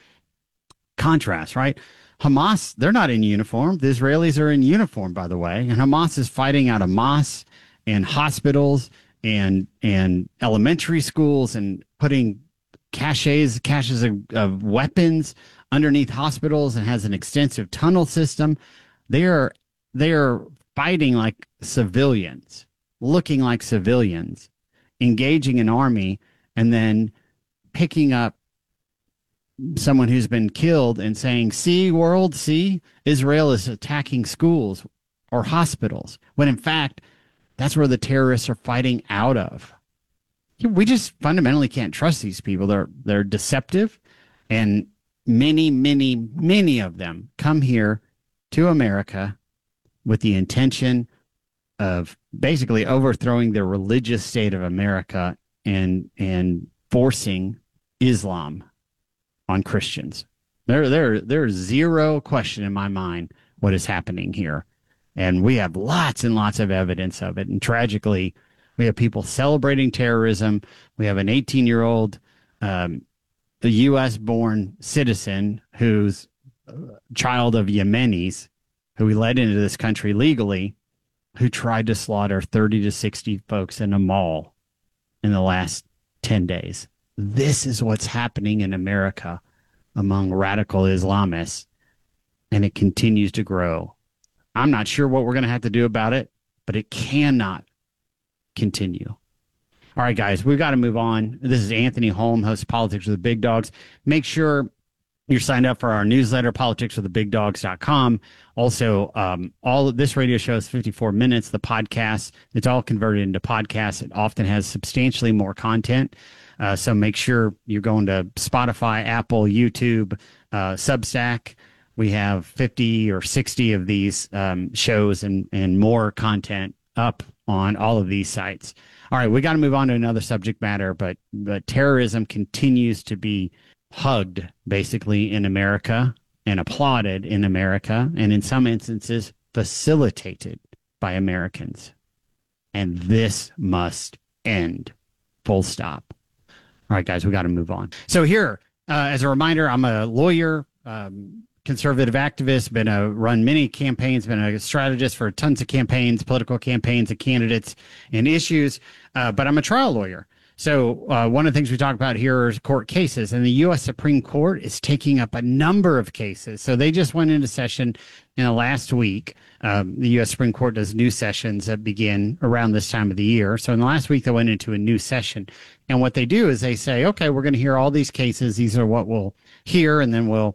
contrast, right? Hamas, they're not in uniform. The Israelis are in uniform, by the way. And Hamas is fighting out of mosques and hospitals and and elementary schools and putting caches, caches of, of weapons underneath hospitals, and has an extensive tunnel system. They are they are fighting like civilians, looking like civilians, engaging an army, and then picking up someone who's been killed and saying, see, world, see, Israel is attacking schools or hospitals, when in fact, that's where the terrorists are fighting out of. We just fundamentally can't trust these people. They're they're deceptive, and many, many, many of them come here to America with the intention of basically overthrowing the religious state of America and and forcing Islam on Christians. There, there, there's zero question in my mind what is happening here. And we have lots and lots of evidence of it. And tragically, we have people celebrating terrorism. We have an eighteen-year-old um, a U S born citizen who's a child of Yemenis, who we let into this country legally, who tried to slaughter thirty to sixty folks in a mall in the last ten days. This is what's happening in America among radical Islamists, and it continues to grow. I'm not sure what we're going to have to do about it, but it cannot continue. All right, guys, we've got to move on. This is Anthony Holm, host of Politics with the Big Dogs. Make sure you're signed up for our newsletter, politics with the big dogs dot com. Also, um, all of this radio show is fifty-four minutes. The podcast, it's all converted into podcasts. It often has substantially more content. Uh, so make sure you're going to Spotify, Apple, YouTube, uh, Substack. We have fifty or sixty of these um, shows and, and more content up on all of these sites. All right, we got to move on to another subject matter, but, but terrorism continues to be hugged basically in America and applauded in America, and in some instances facilitated by Americans. And this must end. Full stop. All right, guys, we got to move on. So here, uh, as a reminder, I'm a lawyer, um, conservative activist, been a run many campaigns, been a strategist for tons of campaigns, political campaigns and candidates and issues, uh, but I'm a trial lawyer. So uh, one of the things we talk about here is court cases, and the U S Supreme Court is taking up a number of cases. So they just went into session in the last week. Um, the U S Supreme Court does new sessions that begin around this time of the year. So in the last week, they went into a new session. And what they do is they say, okay, we're going to hear all these cases. These are what we'll hear, and then we'll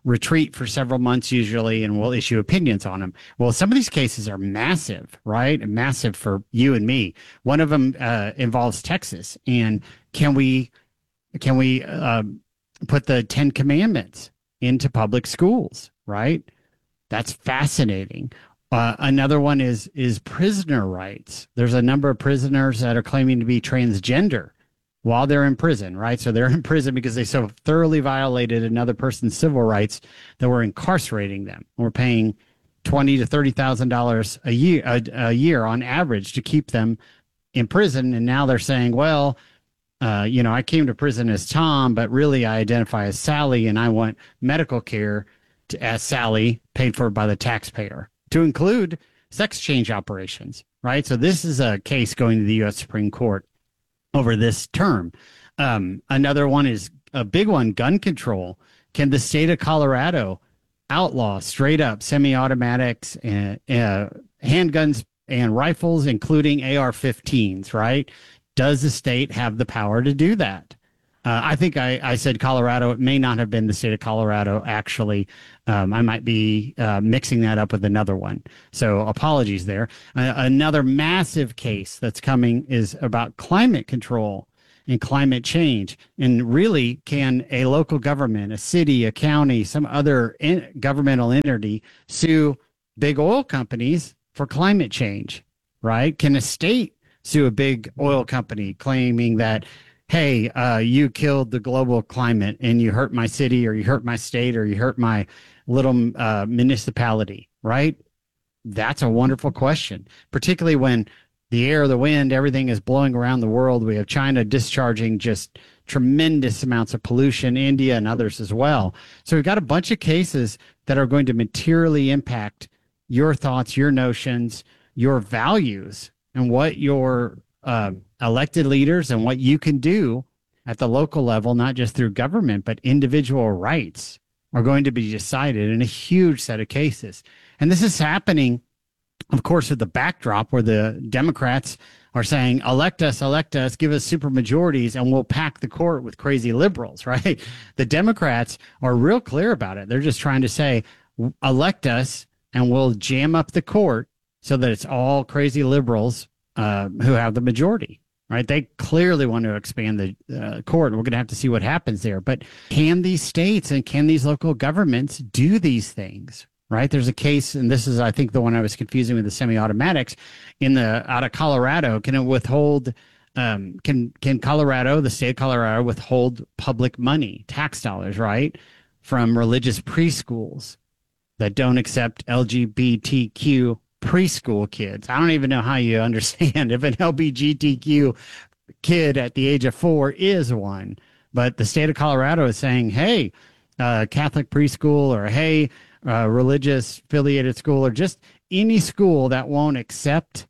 retreat for several months usually, and we'll issue opinions on them. Well, some of these cases are massive, right? Massive for you and me. One of them uh, involves Texas, and can we can we uh, put the Ten Commandments into public schools, right? That's fascinating. Uh, another one is is prisoner rights. There's a number of prisoners that are claiming to be transgender while they're in prison, right? So they're in prison because they so thoroughly violated another person's civil rights that we're incarcerating them. We're paying twenty to thirty thousand dollars a year a, a year on average to keep them in prison, and now they're saying, well, uh, you know, I came to prison as Tom, but really I identify as Sally, and I want medical care to, as Sally, paid for by the taxpayer, to include sex change operations, right? So this is a case going to the U S Supreme Court over this term. Um, another one is a big one, gun control. Can the state of Colorado outlaw straight up semi-automatics and uh, handguns and rifles, including A R fifteens, right? Does the state have the power to do that? Uh, I think I, I said Colorado. It may not have been the state of Colorado, actually. Um, I might be uh, mixing that up with another one. So apologies there. Uh, another massive case that's coming is about climate control and climate change. And really, can a local government, a city, a county, some other in- governmental entity sue big oil companies for climate change, right? Can a state sue a big oil company claiming that, hey, uh, you killed the global climate and you hurt my city, or you hurt my state, or you hurt my little uh, municipality, right? That's a wonderful question, particularly when the air, the wind, everything is blowing around the world. We have China discharging just tremendous amounts of pollution, India and others as well. So we've got a bunch of cases that are going to materially impact your thoughts, your notions, your values, and what your uh, elected leaders and what you can do at the local level, not just through government, but individual rights are going to be decided in a huge set of cases. And this is happening, of course, with the backdrop where the Democrats are saying, elect us, elect us, give us super majorities, and we'll pack the court with crazy liberals, right? The Democrats are real clear about it. They're just trying to say, elect us, and we'll jam up the court so that it's all crazy liberals uh, who have the majority, right? They clearly want to expand the uh, court, and we're going to have to see what happens there. But can these states and can these local governments do these things, right? There's a case, and this is, I think, the one I was confusing with the semi-automatics, in the out of Colorado. Can it withhold, um, can, can Colorado, the state of Colorado, withhold public money, tax dollars, right, from religious preschools that don't accept L G B T Q preschool kids? I don't even know how you understand if an L G B T Q kid at the age of four is one, but the state of Colorado is saying, hey, uh, Catholic preschool, or hey, uh, religious affiliated school, or just any school that won't accept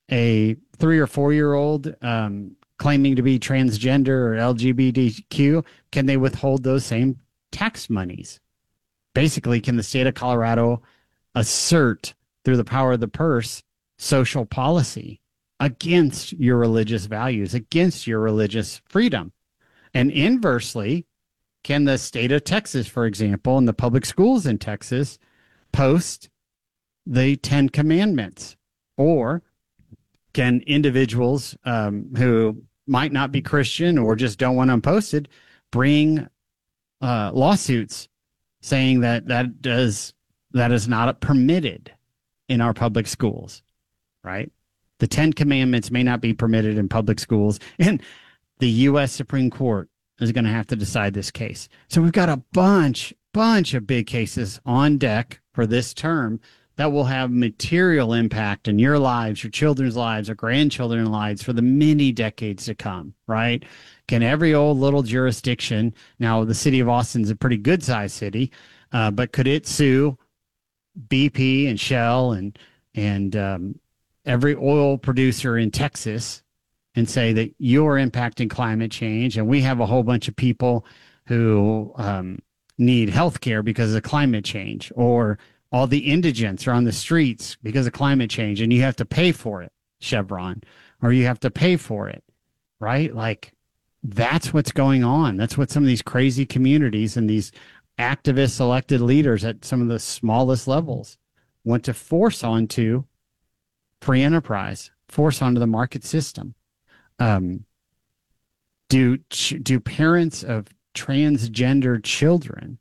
a three or four year old um, claiming to be transgender or L G B T Q, can they withhold those same tax monies? Basically, can the state of Colorado assert through the power of the purse social policy against your religious values, against your religious freedom? And inversely, can the state of Texas, for example, and the public schools in Texas post the Ten Commandments? Or can individuals um, who might not be Christian or just don't want them posted bring uh, lawsuits saying that that does that is not permitted in our public schools, right? The Ten Commandments may not be permitted in public schools, and the U S Supreme Court is going to have to decide this case. So we've got a bunch, bunch of big cases on deck for this term that will have material impact in your lives, your children's lives, or grandchildren's lives for the many decades to come, right? Can every old little jurisdiction, now the city of Austin's a pretty good sized city, uh, but could it sue B P and Shell and and um, every oil producer in Texas and say that you're impacting climate change, and we have a whole bunch of people who um, need health care because of climate change, or all the indigents are on the streets because of climate change, and you have to pay for it, Chevron, or you have to pay for it, right? Like, that's what's going on. That's what some of these crazy communities and these activist elected leaders at some of the smallest levels want to force onto free enterprise, force onto the market system. Um, do do parents of transgender children,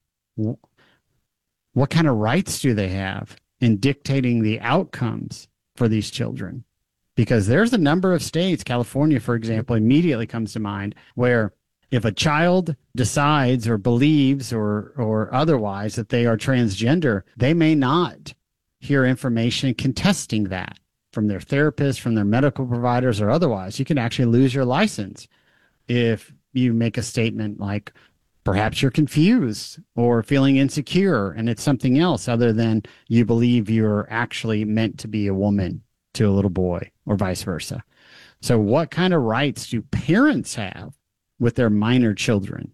what kind of rights do they have in dictating the outcomes for these children? Because there's a number of states, California, for example, immediately comes to mind, where if a child decides or believes or or otherwise that they are transgender, they may not hear information contesting that from their therapist, from their medical providers, or otherwise. You can actually lose your license if you make a statement like, perhaps you're confused or feeling insecure, and it's something else other than you believe you're actually meant to be a woman to a little boy, or vice versa. So what kind of rights do parents have with their minor children?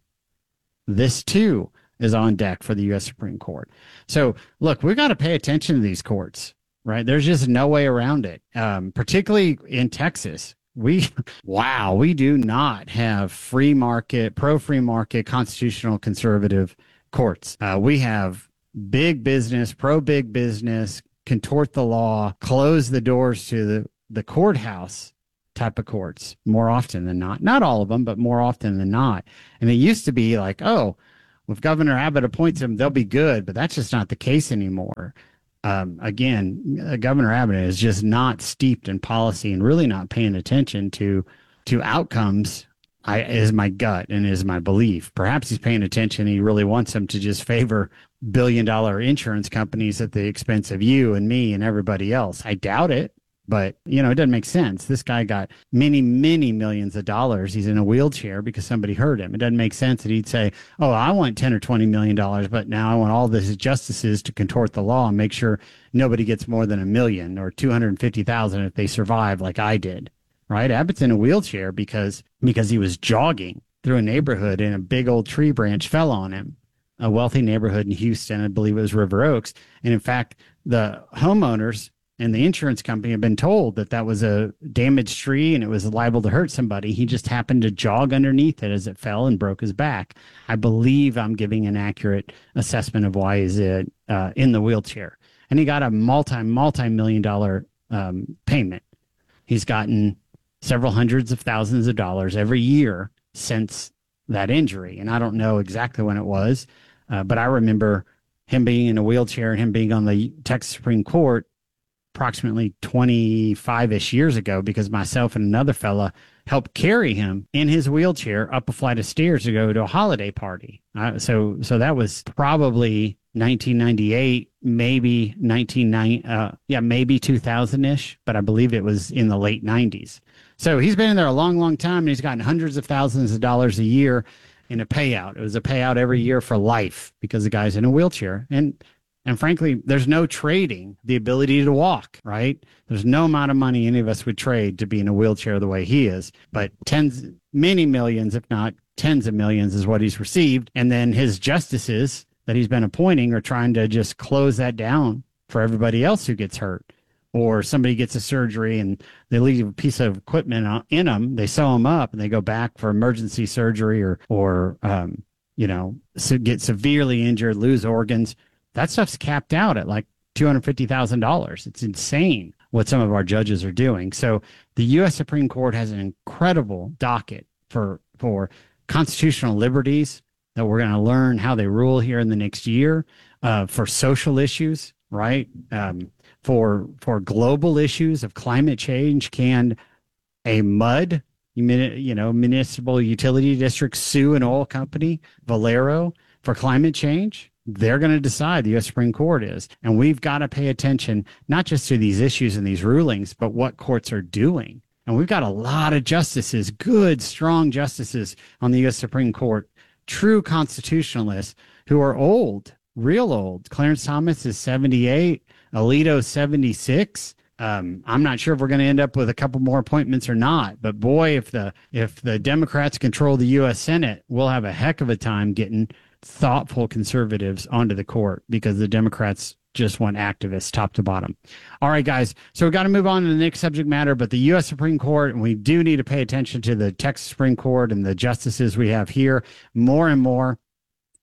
This too is on deck for the U S Supreme Court. So look, we've got to pay attention to these courts, right? There's just no way around it. Um, particularly in Texas, we, wow, we do not have free market, pro-free market, constitutional conservative courts. Uh, we have big business, pro-big business, contort the law, close the doors to the, the courthouse type of courts more often than not. Not all of them, but more often than not. And it used to be like, oh, if Governor Abbott appoints them, they'll be good, but that's just not the case anymore. Um, again, uh, Governor Abbott is just not steeped in policy and really not paying attention to to outcomes. I, is my gut and is my belief. Perhaps he's paying attention. He really wants them to just favor billion dollar insurance companies at the expense of you and me and everybody else. I doubt it. But, you know, it doesn't make sense. This guy got many, many millions of dollars. He's in a wheelchair because somebody hurt him. It doesn't make sense that he'd say, oh, I want ten or twenty million dollars, but now I want all these justices to contort the law and make sure nobody gets more than a million or two hundred fifty thousand if they survive like I did. Right? Abbott's in a wheelchair because because he was jogging through a neighborhood and a big old tree branch fell on him. A wealthy neighborhood in Houston, I believe it was River Oaks. And in fact, the homeowners and the insurance company have been told that that was a damaged tree and it was liable to hurt somebody. He just happened to jog underneath it as it fell and broke his back. I believe I'm giving an accurate assessment of why he's uh, uh, in the wheelchair. And he got a multi, multi-million dollar um, payment. He's gotten several hundreds of thousands of dollars every year since that injury. And I don't know exactly when it was, uh, but I remember him being in a wheelchair and him being on the Texas Supreme Court approximately twenty-five-ish years ago, because myself and another fella helped carry him in his wheelchair up a flight of stairs to go to a holiday party. Uh, so so that was probably nineteen ninety-eight, maybe nineteen ninety, uh, yeah, maybe two thousand-ish, but I believe it was in the late nineties. So he's been in there a long, long time, and he's gotten hundreds of thousands of dollars a year in a payout. It was a payout every year for life because the guy's in a wheelchair. And And frankly, there's no trading the ability to walk, right? There's no amount of money any of us would trade to be in a wheelchair the way he is. But tens, many millions, if not tens of millions, is what he's received. And then his justices that he's been appointing are trying to just close that down for everybody else who gets hurt. Or somebody gets a surgery and they leave a piece of equipment in them, they sew them up and they go back for emergency surgery or, or um, you know, so get severely injured, lose organs. That stuff's capped out at like two hundred fifty thousand dollars. It's insane what some of our judges are doing. So the U S Supreme Court has an incredible docket for for constitutional liberties that we're going to learn how they rule here in the next year, uh, for social issues, right? Um, for for global issues of climate change. Can a MUD, you know, municipal utility district, sue an oil company, Valero, for climate change? They're going to decide, the U S Supreme Court is. And we've got to pay attention, not just to these issues and these rulings, but what courts are doing. And we've got a lot of justices, good, strong justices on the U S Supreme Court, true constitutionalists who are old, real old. Clarence Thomas is seventy-eight, Alito seventy-six. Um, I'm not sure if we're going to end up with a couple more appointments or not. But boy, if the if the Democrats control the U S Senate, we'll have a heck of a time getting thoughtful conservatives onto the court, because the Democrats just want activists top to bottom. All right, guys. So we've got to move on to the next subject matter, but the U S Supreme Court, and we do need to pay attention to the Texas Supreme Court and the justices we have here more and more.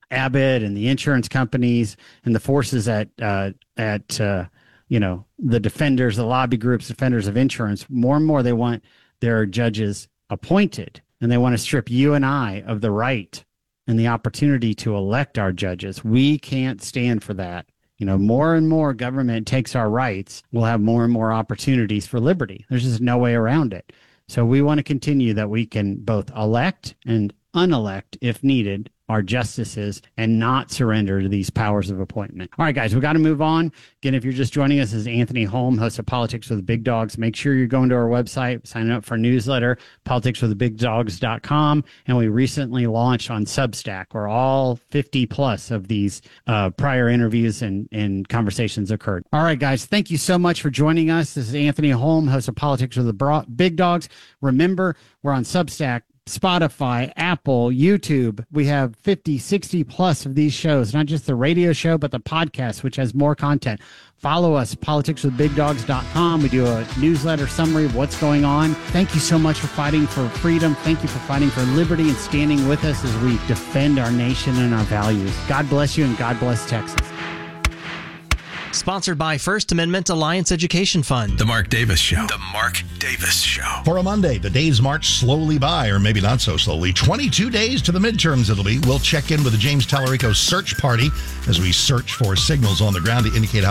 Abbott and the insurance companies and the forces at uh, at uh, you know, the defenders, the lobby groups, defenders of insurance. More and more, they want their judges appointed, and they want to strip you and I of the right and the opportunity to elect our judges. We can't stand for that. You know, more and more government takes our rights, we'll have more and more opportunities for liberty. There's just no way around it. So we want to continue that we can both elect and unelect, if needed, our justices and not surrender to these powers of appointment. All right, guys, we got to move on. Again, if you're just joining us, this is Anthony Holm, host of Politics with the Big Dogs. Make sure you're going to our website, signing up for our newsletter, politics with the big dogs dot com. And we recently launched on Substack, where all fifty plus of these uh, prior interviews and, and conversations occurred. All right, guys, thank you so much for joining us. This is Anthony Holm, host of Politics with the Bro- Big Dogs. Remember, we're on Substack, Spotify, Apple, YouTube. We have fifty, sixty plus of these shows, not just the radio show, but the podcast, which has more content. Follow us, politics with big dogs dot com. We do a newsletter summary of what's going on. Thank you so much for fighting for freedom. Thank you for fighting for liberty and standing with us as we defend our nation and our values. God bless you, and God bless Texas. Sponsored by First Amendment Alliance Education Fund. The Mark Davis Show. The Mark Davis Show. For a Monday, the days march slowly by, or maybe not so slowly. twenty-two days to the midterms it'll be. We'll check in with the James Tallarico Search Party as we search for signals on the ground to indicate how